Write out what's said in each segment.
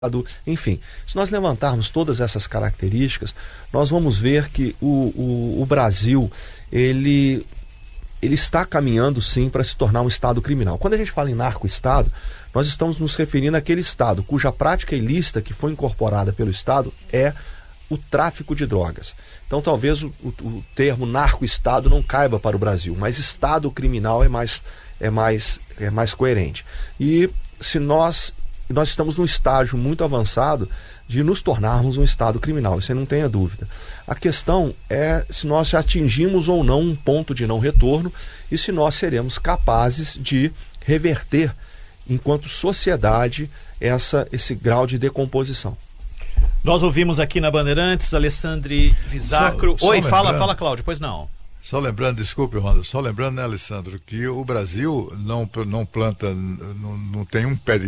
Enfim, se nós levantarmos todas essas características, nós vamos ver que o Brasil, ele está caminhando sim para se tornar um Estado criminal. Quando a gente fala em narco-Estado, nós estamos nos referindo àquele Estado cuja prática ilícita que foi incorporada pelo Estado é o tráfico de drogas. Então talvez o termo narco-Estado não caiba para o Brasil, mas Estado criminal é mais coerente. E se nós estamos num estágio muito avançado de nos tornarmos um Estado criminal, isso aí não tenha dúvida. A questão é se nós já atingimos ou não um ponto de não retorno e se nós seremos capazes de reverter, enquanto sociedade, esse grau de decomposição. Nós ouvimos aqui na Bandeirantes, Alessandro Visacro. Oi, fala, Cláudio, pois não. Só lembrando, desculpe, Ronaldo, né, Alessandro, que o Brasil não planta, não tem um pé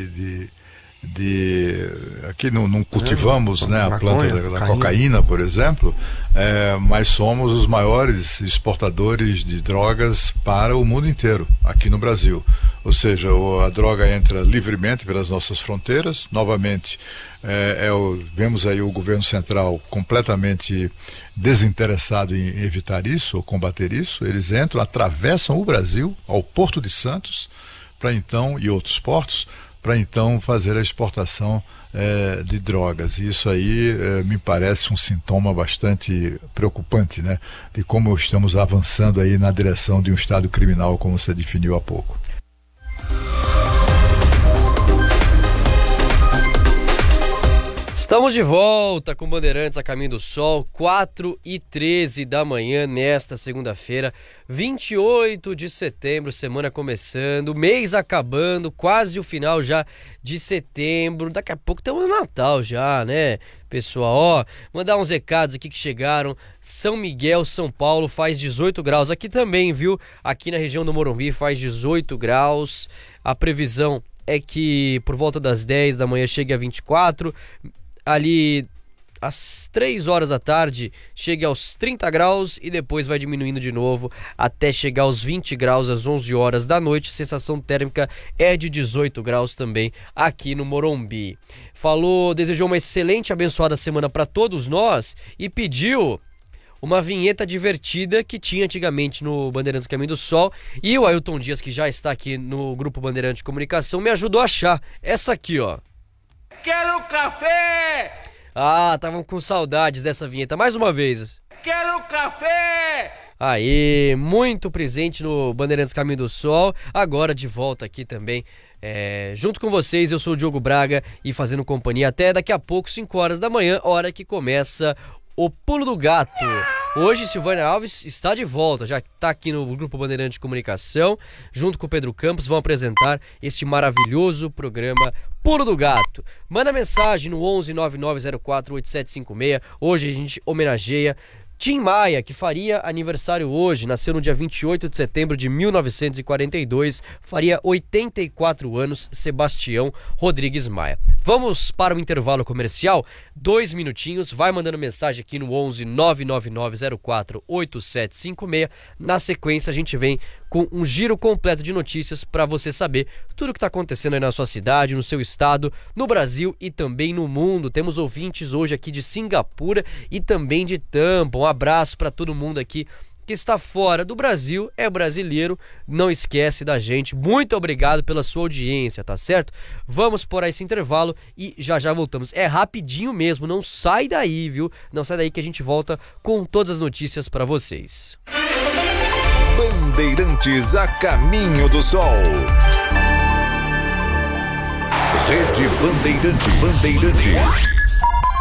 aqui não cultivamos, né, a planta da cocaína, por exemplo, mas somos os maiores exportadores de drogas para o mundo inteiro, aqui no Brasil. Ou seja, a droga entra livremente pelas nossas fronteiras, novamente. Vemos aí o governo central completamente desinteressado em evitar isso ou combater isso. Eles entram, atravessam o Brasil ao Porto de Santos e outros portos para então fazer a exportação de drogas. E isso aí me parece um sintoma bastante preocupante, né, de como estamos avançando aí na direção de um Estado criminal, como você definiu há pouco. Estamos de volta com Bandeirantes a Caminho do Sol, 4h13 da manhã nesta segunda-feira, 28 de setembro, semana começando, mês acabando, quase o final já de setembro. Daqui a pouco estamos no Natal já, né, pessoal? Mandar uns recados aqui que chegaram. São Miguel, São Paulo faz 18 graus, aqui também, viu? Aqui na região do Morumbi faz 18 graus, a previsão é que por volta das 10 da manhã chegue a 24, ali às 3 horas da tarde chega aos 30 graus e depois vai diminuindo de novo até chegar aos 20 graus às 11 horas da noite. Sensação térmica é de 18 graus também aqui no Morumbi. Desejou uma excelente e abençoada semana para todos nós e pediu uma vinheta divertida que tinha antigamente no Bandeirantes Caminho do Sol, e o Ailton Dias, que já está aqui no Grupo Bandeirantes de Comunicação, me ajudou a achar essa aqui, ó. Quero café! Estavam com saudades dessa vinheta. Mais uma vez. Quero café! Aê, muito presente no Bandeirantes Caminho do Sol. Agora de volta aqui também, junto com vocês. Eu sou o Diogo Braga e fazendo companhia até daqui a pouco, 5 horas da manhã, hora que começa o Pulo do Gato. Hoje Silvânia Alves está de volta, já está aqui no Grupo Bandeirante de Comunicação, junto com o Pedro Campos, vão apresentar este maravilhoso programa Pulo do Gato. Manda mensagem no 11 9904 8756. Hoje a gente homenageia Tim Maia, que faria aniversário hoje, nasceu no dia 28 de setembro de 1942, faria 84 anos, Sebastião Rodrigues Maia. Vamos para o intervalo comercial, 2 minutinhos, vai mandando mensagem aqui no 11 99904 8756. Na sequência a gente vem com um giro completo de notícias para você saber tudo o que está acontecendo aí na sua cidade, no seu estado, no Brasil e também no mundo. Temos ouvintes hoje aqui de Singapura e também de Tampa. Um abraço para todo mundo aqui que está fora do Brasil, é brasileiro, não esquece da gente. Muito obrigado pela sua audiência, tá certo? Vamos por esse intervalo e já voltamos. É rapidinho mesmo, não sai daí, viu? Não sai daí que a gente volta com todas as notícias para vocês. Bandeirantes a Caminho do Sol. Rede Bandeirantes.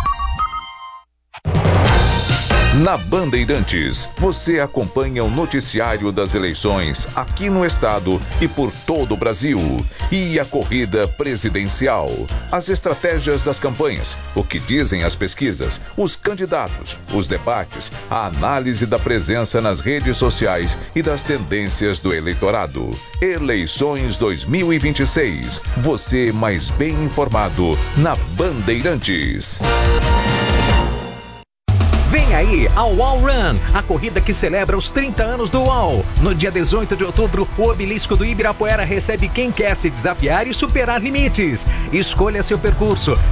Na Bandeirantes, você acompanha o noticiário das eleições aqui no estado e por todo o Brasil. E a corrida presidencial, as estratégias das campanhas, o que dizem as pesquisas, os candidatos, os debates, a análise da presença nas redes sociais e das tendências do eleitorado. Eleições 2026. Você mais bem informado na Bandeirantes. Vem aí a UOL Run, a corrida que celebra os 30 anos do UOL. No dia 18 de outubro, o obelisco do Ibirapuera recebe quem quer se desafiar e superar limites. Escolha seu percurso.